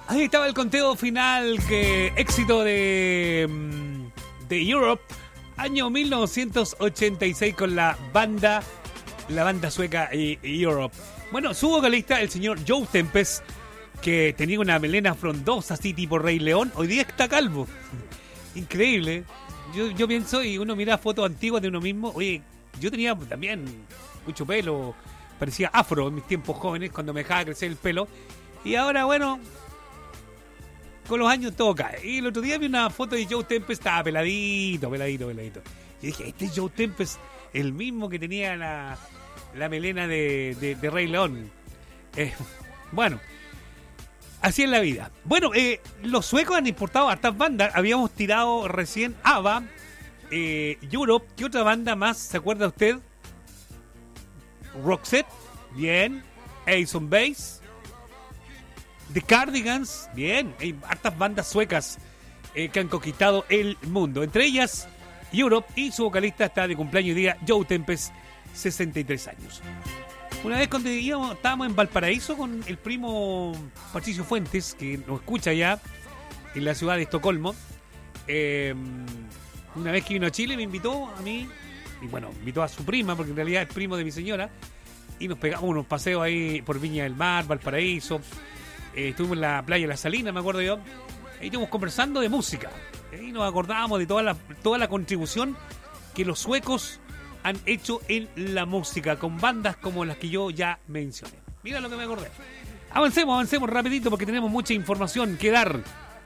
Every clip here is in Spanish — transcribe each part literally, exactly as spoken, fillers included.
Ahí estaba el conteo final, que éxito de, de Europe, año mil novecientos ochenta y seis con la banda, la banda sueca Europe. Bueno, su vocalista, el señor Joe Tempest, que tenía una melena frondosa así tipo Rey León, hoy día está calvo. Increíble. Yo, yo pienso y uno mira fotos antiguas de uno mismo. Oye, yo tenía también mucho pelo, parecía afro en mis tiempos jóvenes cuando me dejaba crecer el pelo. Y ahora, bueno, con los años todo cae. Y el otro día vi una foto de Joe Tempest, estaba peladito, peladito, peladito. Y dije, este es Joe Tempest, el mismo que tenía la, la melena de, de, de Rey León. Eh, bueno, así es la vida. Bueno, eh, los suecos han importado hartas bandas. Habíamos tirado recién ABBA, eh, Europe. ¿Qué otra banda más se acuerda usted? Roxette, bien. Ace of Base, The Cardigans, bien. Hay hartas bandas suecas eh, que han conquistado el mundo. Entre ellas, Europe, y su vocalista está de cumpleaños hoy día, Joe Tempest, sesenta y tres años. Una vez cuando íbamos, estábamos en Valparaíso con el primo Patricio Fuentes, que nos escucha ya en la ciudad de Estocolmo. Eh, una vez que vino a Chile me invitó a mí, y bueno, invitó a su prima, porque en realidad es primo de mi señora, y nos pegamos unos paseos ahí por Viña del Mar, Valparaíso. Eh, estuvimos en la playa de La Salina, me acuerdo yo. Ahí estuvimos conversando de música. Ahí nos acordábamos de toda la, toda la contribución que los suecos han hecho en la música, con bandas como las que yo ya mencioné. Mira lo que me acordé. Avancemos, avancemos rapidito porque tenemos mucha información que dar.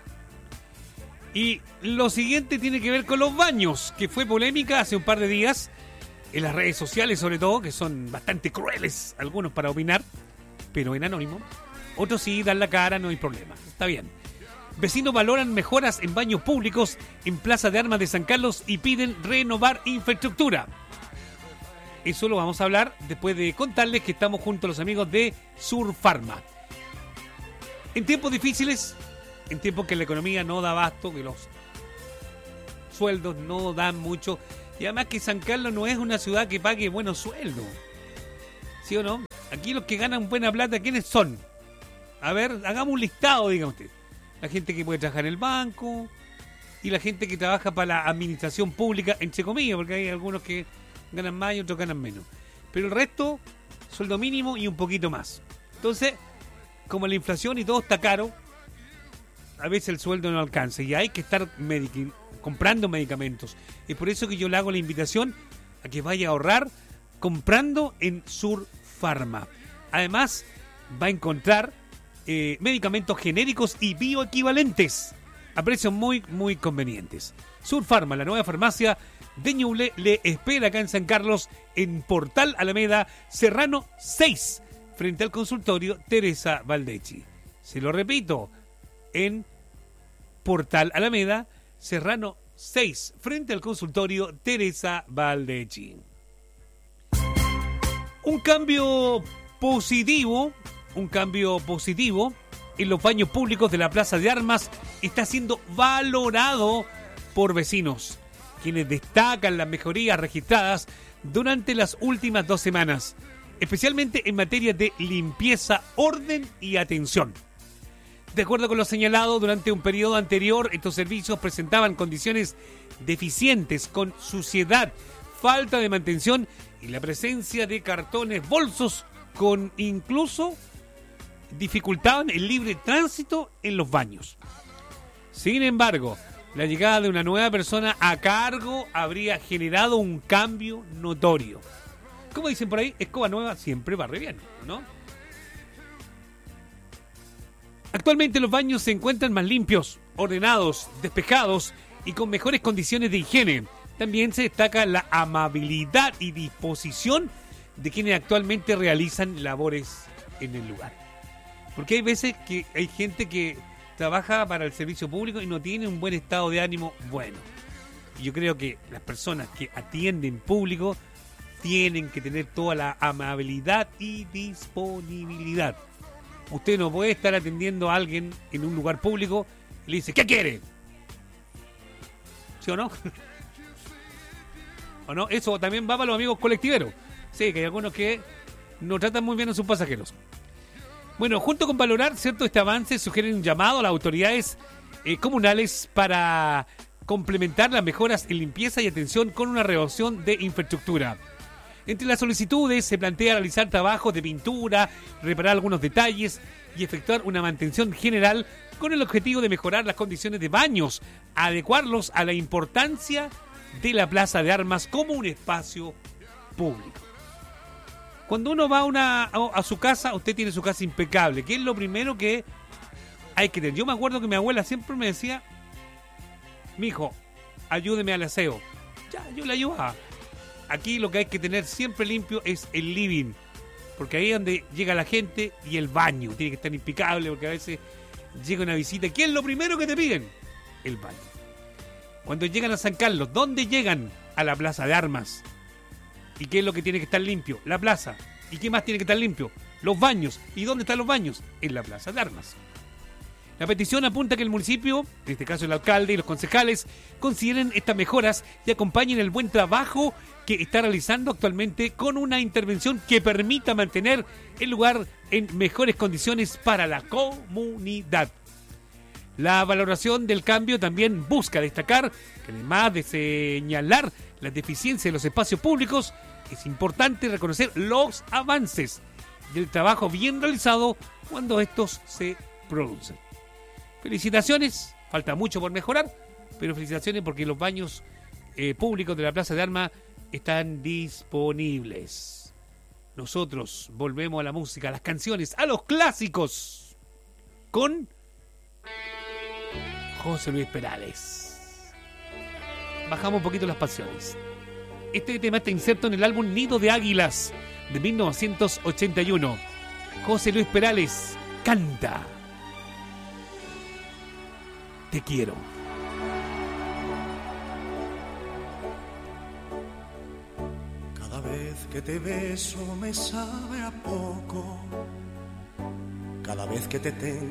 Y lo siguiente tiene que ver con los baños, que fue polémica hace un par de días en las redes sociales, sobre todo, que son bastante crueles algunos para opinar, pero en anónimo. Otros sí dan la cara, no hay problema. Está bien. Vecinos valoran mejoras en baños públicos en Plaza de Armas de San Carlos y piden renovar infraestructura. Eso lo vamos a hablar después de contarles que estamos junto a los amigos de Surfarma. En tiempos difíciles, en tiempos que la economía no da abasto, que los sueldos no dan mucho, y además que San Carlos no es una ciudad que pague buenos sueldos. ¿Sí o no? Aquí los que ganan buena plata, ¿quiénes son? A ver, hagamos un listado, diga usted. La gente que puede trabajar en el banco y la gente que trabaja para la administración pública, entre comillas, porque hay algunos que ganan más y otros ganan menos. Pero el resto, sueldo mínimo y un poquito más. Entonces, como la inflación y todo está caro, a veces el sueldo no alcanza y hay que estar medic- comprando medicamentos. Es por eso que yo le hago la invitación a que vaya a ahorrar comprando en Surfarma. Además, va a encontrar eh, medicamentos genéricos y bioequivalentes a precios muy, muy convenientes. Surfarma, la nueva farmacia de Ñuble, le espera acá en San Carlos, en Portal Alameda, Serrano seis, frente al consultorio Teresa Valdechi. Se lo repito, en Portal Alameda, Serrano seis, frente al consultorio Teresa Valdechi. Un cambio positivo, un cambio positivo en los baños públicos de la Plaza de Armas está siendo valorado por vecinos, quienes destacan las mejorías registradas durante las últimas dos semanas, especialmente en materia de limpieza, orden y atención. De acuerdo con lo señalado, durante un periodo anterior, estos servicios presentaban condiciones deficientes con suciedad, falta de mantención y la presencia de cartones, bolsos, con incluso dificultaban el libre tránsito en los baños. Sin embargo, la llegada de una nueva persona a cargo habría generado un cambio notorio. Como dicen por ahí, escoba nueva siempre barre bien, ¿no? Actualmente los baños se encuentran más limpios, ordenados, despejados y con mejores condiciones de higiene. También se destaca la amabilidad y disposición de quienes actualmente realizan labores en el lugar. Porque hay veces que hay gente que trabaja para el servicio público y no tiene un buen estado de ánimo bueno. Y yo creo que las personas que atienden público tienen que tener toda la amabilidad y disponibilidad. Usted no puede estar atendiendo a alguien en un lugar público y le dice, ¿qué quiere? ¿Sí o no? ¿O no? Eso también va para los amigos colectiveros. Sí, que hay algunos que no tratan muy bien a sus pasajeros. Bueno, junto con valorar, ¿cierto?, este avance, sugieren un llamado a las autoridades eh, comunales para complementar las mejoras en limpieza y atención con una renovación de infraestructura. Entre las solicitudes se plantea realizar trabajos de pintura, reparar algunos detalles y efectuar una mantención general con el objetivo de mejorar las condiciones de baños, adecuarlos a la importancia de la Plaza de Armas como un espacio público. Cuando uno va a, una, a, a su casa, usted tiene su casa impecable, que es lo primero que hay que tener. Yo me acuerdo que mi abuela siempre me decía, mijo, ayúdeme al aseo. Ya, yo le ayudaba. Aquí lo que hay que tener siempre limpio es el living, porque ahí es donde llega la gente, y el baño tiene que estar impecable, porque a veces llega una visita. ¿Qué es lo primero que te piden? El baño. Cuando llegan a San Carlos, ¿dónde llegan? A la Plaza de Armas. ¿Y qué es lo que tiene que estar limpio? La plaza. ¿Y qué más tiene que estar limpio? Los baños. ¿Y dónde están los baños? En la Plaza de Armas. La petición apunta a que el municipio, en este caso el alcalde y los concejales, consideren estas mejoras y acompañen el buen trabajo que está realizando actualmente con una intervención que permita mantener el lugar en mejores condiciones para la comunidad. La valoración del cambio también busca destacar que, además de señalar las deficiencias de los espacios públicos, es importante reconocer los avances y el trabajo bien realizado cuando estos se producen. Felicitaciones, falta mucho por mejorar, pero felicitaciones porque los baños eh, públicos de la Plaza de Armas están disponibles. Nosotros volvemos a la música, a las canciones, a los clásicos, con José Luis Perales. Bajamos un poquito las pasiones. Este tema está inserto en el álbum Nido de Águilas de mil novecientos ochenta y uno. José Luis Perales canta Te quiero. Cada vez que te beso me sabe a poco. Cada vez que te tengo